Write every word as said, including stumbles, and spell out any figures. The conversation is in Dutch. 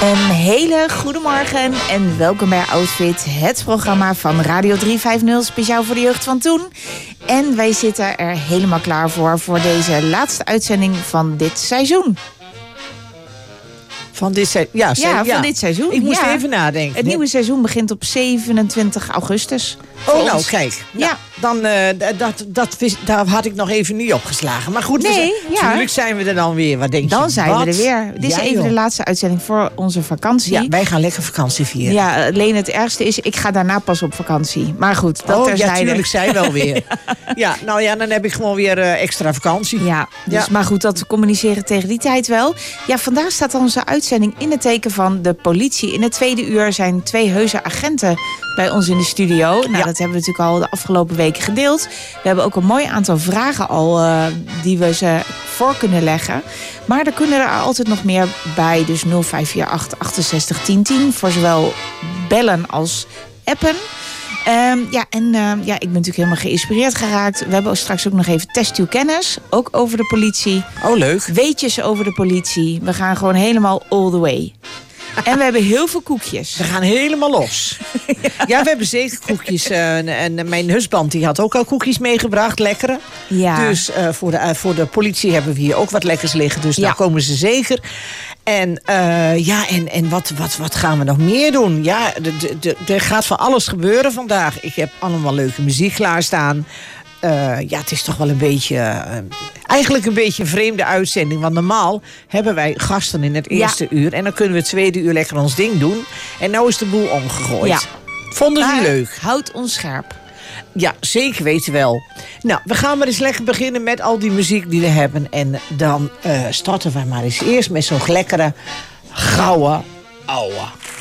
Een hele goede morgen en welkom bij Outfit, het programma van Radio driehonderdvijftig, speciaal voor de jeugd van toen. En wij zitten er helemaal klaar voor, voor deze laatste uitzending van dit seizoen. Van dit, se- ja, se- Ja, van ja. dit seizoen. Ik moest ja. even nadenken. Het nieuwe seizoen begint op zevenentwintig augustus. Oh, Voor nou, ons. kijk. Ja. Nou, dan, uh, dat, dat, vis- daar had ik nog even niet opgeslagen. Maar goed, Nee, we zijn, ja. natuurlijk zijn we er dan weer. Wat denk je? Dan zijn Wat? we er weer. Dit is Ja, even joh. de laatste uitzending voor onze vakantie. Ja, wij gaan lekker vakantie vieren. Ja, alleen het ergste is, ik ga daarna pas op vakantie. Maar goed, dat oh, terzijde. ja, tuurlijk, zij wel weer. ja, nou ja, dan heb ik gewoon weer uh, extra vakantie. Ja, dus Ja. maar goed, dat we communiceren tegen die tijd wel. Ja, vandaag staat onze uitzending in het teken van de politie. In het tweede uur zijn twee heuse agenten bij ons in de studio. Nou, Ja. dat hebben we natuurlijk al de afgelopen weken gedeeld. We hebben ook een mooi aantal vragen al uh, die we ze voor kunnen leggen. Maar er kunnen er altijd nog meer bij. Dus nul vijf vier acht achtenzestig tien tien voor zowel bellen als appen. Um, ja, en uh, ja, ik ben natuurlijk helemaal geïnspireerd geraakt. We hebben straks ook nog even test uw kennis. Ook over de politie. Oh, leuk. Weetjes over de politie. We gaan gewoon helemaal all the way. En we hebben heel veel koekjes. We gaan helemaal los. ja. ja, we hebben zeker koekjes. Uh, en, en mijn husband die had ook al koekjes meegebracht, lekkere. Ja. Dus uh, voor, de, uh, voor de politie hebben we hier ook wat lekkers liggen. Dus Ja. daar komen ze zeker. En uh, ja, en, en wat, wat, wat gaan we nog meer doen? Ja, er gaat van alles gebeuren vandaag. Ik heb allemaal leuke muziek klaarstaan. Uh, ja, het is toch wel een beetje... Uh, eigenlijk een beetje een vreemde uitzending. Want normaal hebben wij gasten in het eerste ja. uur. En dan kunnen we het tweede uur lekker ons ding doen. En nou is de boel omgegooid. Ja. Vonden ze leuk? Houd ons scherp. Ja, zeker weten wel. Nou, we gaan maar eens lekker beginnen met al die muziek die we hebben. En dan uh, starten we maar eens eerst met zo'n lekkere, gouden, ouwe.